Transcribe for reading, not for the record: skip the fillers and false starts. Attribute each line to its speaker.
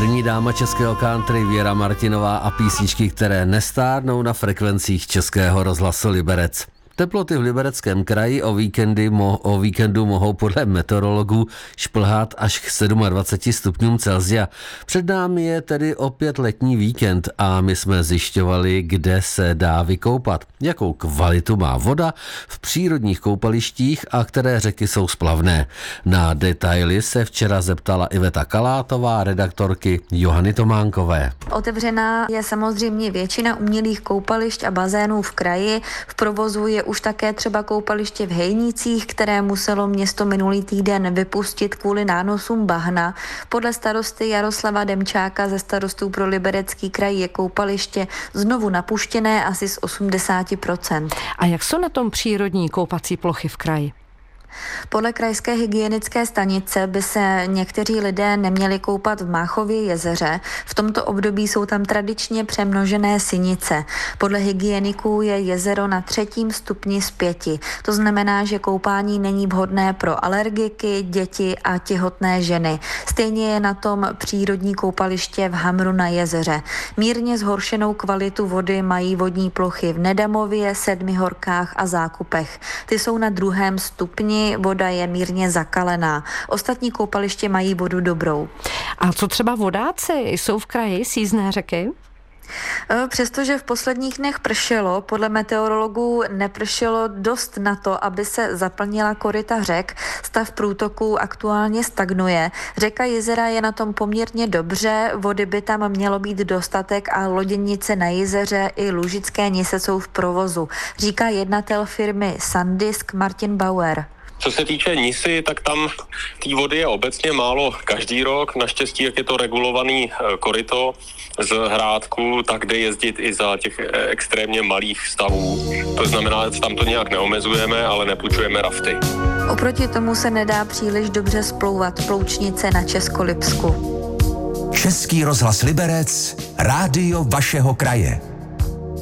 Speaker 1: První dáma českého country Věra Martinová a písničky, které nestárnou na frekvencích Českého rozhlasu Liberec. Teploty v Libereckém kraji o víkendu mohou podle meteorologů šplhat až k 27 stupňům Celsia. Před námi je tedy opět letní víkend a my jsme zjišťovali, kde se dá vykoupat, jakou kvalitu má voda v přírodních koupalištích a které řeky jsou splavné. Na detaily se včera zeptala Iveta Kalátová, redaktorky Johany Tománkové.
Speaker 2: Otevřená je samozřejmě většina umělých koupališť a bazénů v kraji. V provozu je už také třeba koupaliště v Hejnicích, které muselo město minulý týden vypustit kvůli nánosům bahna. Podle starosty Jaroslava Demčáka ze starostů pro Liberecký kraj je koupaliště znovu napuštěné asi z 80%.
Speaker 3: A jak jsou na tom přírodní koupací plochy v kraji?
Speaker 2: Podle krajské hygienické stanice by se někteří lidé neměli koupat v Máchově jezeře. V tomto období jsou tam tradičně přemnožené sinice. Podle hygieniků je jezero na 3. stupni z 5. To znamená, že koupání není vhodné pro alergiky, děti a těhotné ženy. Stejně je na tom přírodní koupaliště v Hamru na jezeře. Mírně zhoršenou kvalitu vody mají vodní plochy v Nedamově, Sedmihorkách a Zákupech. Ty jsou na 2. stupni. Voda je mírně zakalená. Ostatní koupaliště mají vodu dobrou.
Speaker 3: A co třeba vodáci? Jsou v kraji sjízdné řeky?
Speaker 2: Přestože v posledních dnech pršelo, podle meteorologů nepršelo dost na to, aby se zaplnila koryta řek. Stav průtoků aktuálně stagnuje. Řeka Jezera je na tom poměrně dobře, vody by tam mělo být dostatek a loděnice na jezeře i Lužické Nise jsou v provozu, říká jednatel firmy Sandisk Martin Bauer.
Speaker 4: Co se týče Nisy, tak tam té vody je obecně málo každý rok. Naštěstí, jak je to regulovaný koryto z Hrádku, tak jde jezdit i za těch extrémně malých stavů. To znamená, že tam to nějak neomezujeme, ale nepůjčujeme rafty.
Speaker 2: Oproti tomu se nedá příliš dobře splouvat Ploučnice na Českolipsku.
Speaker 5: Český rozhlas Liberec, rádio vašeho kraje.